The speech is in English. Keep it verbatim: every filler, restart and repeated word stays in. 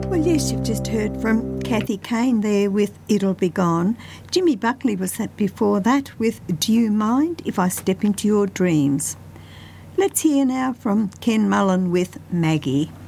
Well, yes, you've just heard from Kathy Kane there with It'll Be Gone. Jimmy Buckley was that before that with Do You Mind If I Step Into Your Dreams? Let's hear now from Ken Mullen with Maggie.